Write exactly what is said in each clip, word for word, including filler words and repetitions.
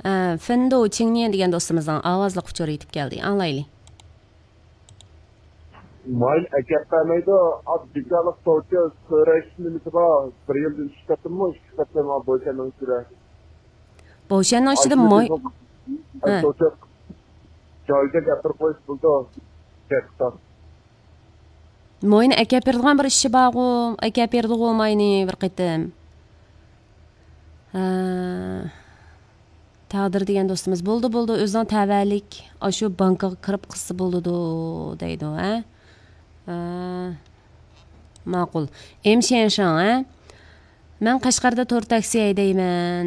Fendo Qingnian degan do'stimizdan ovozli uchur yetib keldi. Anglayli. Mayl akapmaydi, abdigalık so'cha so'rashimizga bir yildan ikki qatimmi, ikki qatim bo'lgandan ko'ra. Bo'shanning ichida moy. So'cha joyga gapirib qo'yish bo'ldi. Katta. Moyni akapirdigan bir ishi bor-ku, akapirdi-ku moyni bir qitim. Taqdir degan do'stimiz bo'ldi, bo'ldi, o'zining tavallik, shu bankaga kirib qilsa bo'ldi deydi, ha? Ma'qul. Emshanshan, ha? Men Qashqarda to'rt taksi haydayman.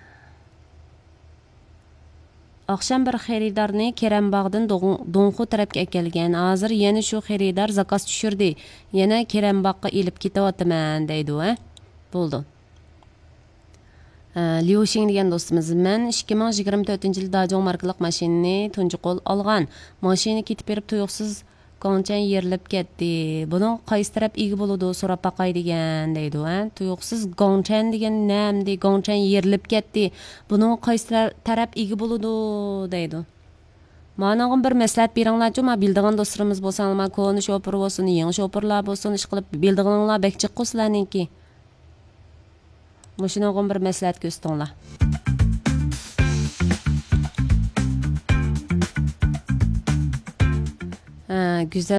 Oqsham bir xaridorni Kerambog'dan Do'nxu tarafga kelgan. Hozir yana shu xaridor zakaz tushirdi. Yana Kerambog'ga elib ketyapman deydi, ha? Bo'ldi. Liu Xing degan do'stimiz, men ikki ming yigirma to'rtinchi yil Dajong markalik mashinani tunji qo'l olgan. Mashina ketib berib tuyuqsiz Gongchan yerilib ketdi. Buning qaysi taraf ega bo'ladi so'rab baqay degan deydi, ha? Tuyuqsiz Gongchan degan namdi, Gongchan yerilib ketdi. Buning qaysi taraf ega bo'ladi deydi. Mana bir maslahat beringlarchi, men bildigan do'stlarimiz bo'lsa, koni shopir bo'lsin, yangi shopirlar bo'lsin, ish qilib bildiganlar bekchi qilsizlarniki. Muşuna bir məsləhət göstərinlər. Ha, güzel.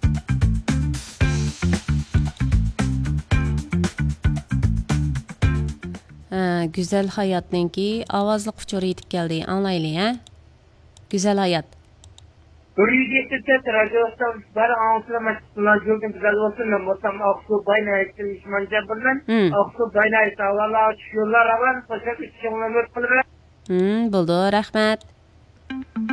Ha, güzel hayatınki avazlı uçuru yetib gəldi. Anlaylı, ha? Güzel hayat. Bir yüz yetmiş radyosdan bir anlatılmışlar gördüm güzel olsun da mutlaka Aksu Bayna ettim işmanca bilen Aksu Bayna sağlarlar çıkıyorlar ama fakat işlemler kılır. Hmm, buldu rahmet.